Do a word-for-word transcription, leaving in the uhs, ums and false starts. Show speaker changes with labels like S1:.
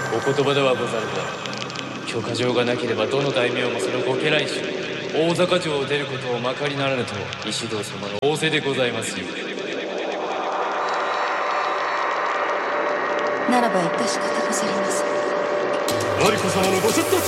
S1: お言葉ではござるが、許可状がなければどの大名もそのご家来衆大坂城を出ることをまかりならぬと石堂様の仰せでございますよ。
S2: ならば致し方ござりません。
S3: マリコ様のご出立。